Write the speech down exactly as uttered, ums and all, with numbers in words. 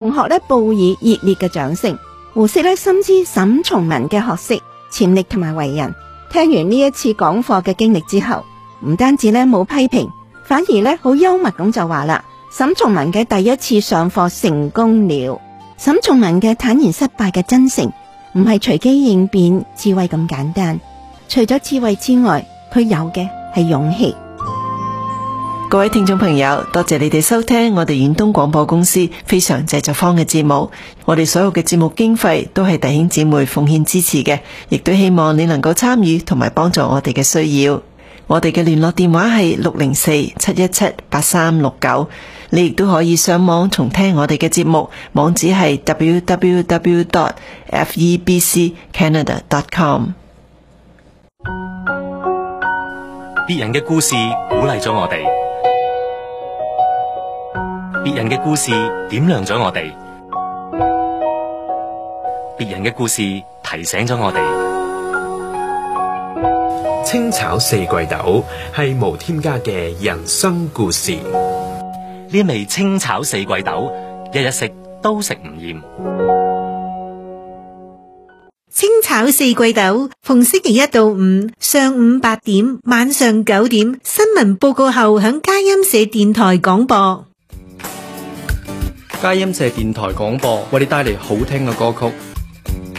同學咧報以熱烈嘅掌聲。胡適咧深知沈從文嘅學識、潛力同埋為人，聽完呢一次講課嘅經歷之後，唔單止咧冇批評，反而咧好幽默咁就話啦：沈從文嘅第一次上課成功了。沈從文嘅坦然失敗嘅真誠，唔係隨機應變、智慧咁簡單。除咗智慧之外，佢有嘅係勇氣。 各位聽眾朋友，多謝你哋收聽我哋遠東廣播公司非常製作坊嘅節目。我哋所有嘅節目經費都係弟兄姊妹奉獻支持嘅，亦都希望你能夠參與同埋幫助我哋嘅需要。我哋嘅聯絡電話係六零四七一七八三六九，你亦都可以上網重聽我哋嘅節目，網址係 double-u double-u double-u dot f e b c canada dot com。 別人嘅故事鼓勵咗我哋，別人嘅故事點亮咗我哋，別人嘅故事提醒咗我哋。 清炒四季豆係無添加嘅人生故事。 呢味清炒四季豆，日日食都食唔厭。 清炒四季豆，逢星期一到五上午八點、晚上九點，新聞報告後響佳音社電台廣播。 佳音社電台廣播為你帶嚟好聽嘅歌曲。